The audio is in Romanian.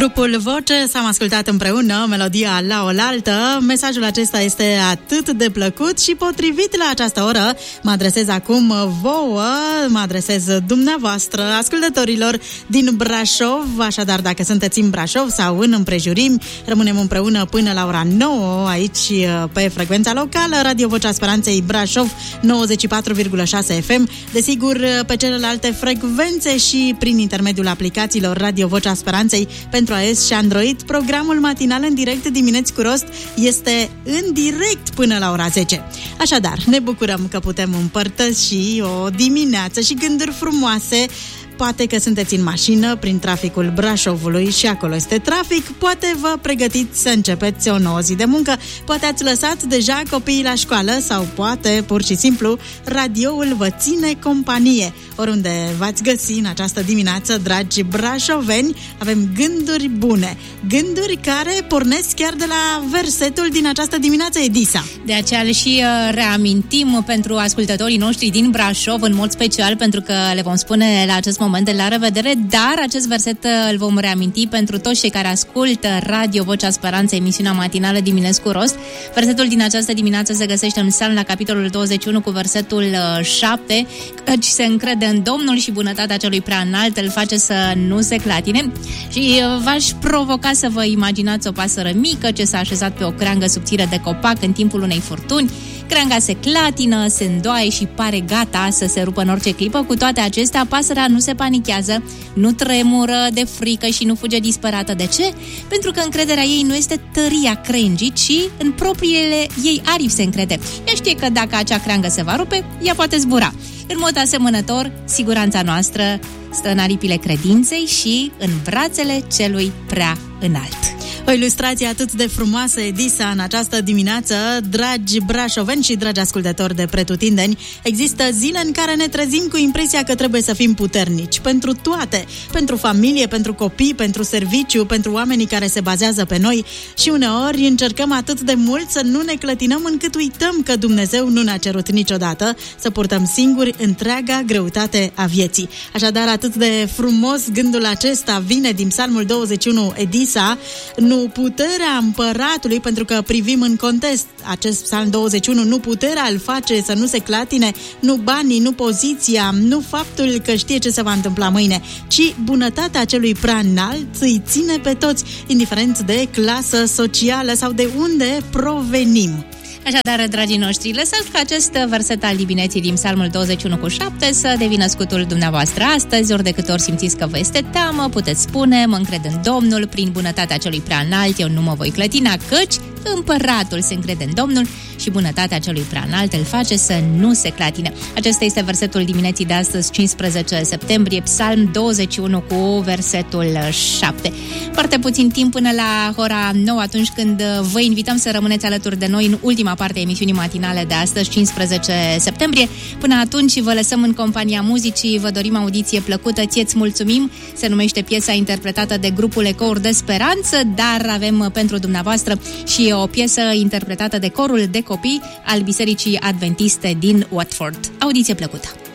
Grupul Voce, s-am ascultat împreună melodia La Oaltă. Mesajul acesta este atât de plăcut și potrivit la această oră. Mă adresez acum vouă, mă adresez dumneavoastră, ascultătorilor din Brașov. Așadar, dacă sunteți în Brașov sau în împrejurimi, rămânem împreună până la ora 9 aici pe frecvența locală Radio Vocea Speranței Brașov 94,6 FM. Desigur, pe celelalte frecvențe și prin intermediul aplicațiilor Radio Vocea Speranței pentru iOS și Android. Programul matinal în direct dimineți cu rost este în direct până la ora 10. Așadar, ne bucurăm că putem împărtăși o dimineață și gânduri frumoase. Poate că sunteți în mașină prin traficul Brașovului și acolo este trafic, poate vă pregătiți să începeți o nouă zi de muncă, poate ați lăsat deja copiii la școală sau poate, pur și simplu, radioul vă ține companie. Oriunde v-ați găsi în această dimineață, dragi brașoveni, avem gânduri bune, gânduri care pornesc chiar de la versetul din această dimineață, Edisa. De aceea le și reamintim pentru ascultătorii noștri din Brașov, în mod special, pentru că le vom spune la acest moment de la revedere, dar acest verset îl vom reaminti pentru toți cei care ascultă Radio Vocea Speranței, emisiunea matinală dimineți cu rost. Versetul din această dimineață se găsește în Psalm la capitolul 21 cu versetul 7, căci se încrede în Domnul și bunătatea celui prea înalt îl face să nu se clatine. Și v-aș provoca să vă imaginați o pasăre mică ce s-a așezat pe o creangă subțire de copac în timpul unei furtuni. Creanga se clatină, se îndoaie și pare gata să se rupă în orice clipă. Cu toate acestea, pasărea nu se panichează, nu tremură de frică și nu fuge disperată. De ce? Pentru că încrederea ei nu este tăria crengii, ci în propriile ei aripi se încrede. Ea știe că dacă acea creangă se va rupe, ea poate zbura. În mod asemănător, siguranța noastră stă în aripile credinței și în brațele celui prea înalt. O ilustrație atât de frumoasă, Edisa, în această dimineață. Dragi brașoveni și dragi ascultători de pretutindeni, există zile în care ne trezim cu impresia că trebuie să fim puternici pentru toate, pentru familie, pentru copii, pentru serviciu, pentru oamenii care se bazează pe noi și uneori încercăm atât de mult să nu ne clătinăm încât uităm că Dumnezeu nu ne-a cerut niciodată să purtăm singuri întreaga greutate a vieții. Așadar, atât de frumos gândul acesta vine din Psalmul 21, Edisa, nu puterea împăratului, pentru că privim în context acest Psalm 21, nu puterea îl face să nu se clatine, nu banii, nu poziția, nu faptul că știe ce se va întâmpla mâine, ci bunătatea celui prea înalt îi ține pe toți, indiferent de clasă socială sau de unde provenim. Așadar, dragii noștri, lăsați ca acest verset al dimineții din Psalmul 21 cu 7 să devină scutul dumneavoastră astăzi. Ori de câte ori simțiți că vă este teamă, puteți spune: mă încred în Domnul, prin bunătatea celui prea înalt eu nu mă voi clătina, căci împăratul se încrede în Domnul și bunătatea celui prea înalt îl face să nu se clatine. Acesta este versetul dimineții de astăzi, 15 septembrie, Psalm 21 cu versetul 7. Foarte puțin timp până la ora 9, atunci când vă invităm să rămâneți alături de noi în ultima parte a emisiunii matinale de astăzi, 15 septembrie. Până atunci vă lăsăm în compania muzicii, vă dorim audiție plăcută, ție-ți mulțumim. Se numește piesa interpretată de grupul Ecouri de Speranță, dar avem pentru dumneavoastră și o piesă interpretată de corul de copii al Bisericii Adventiste din Watford. Audiție plăcută!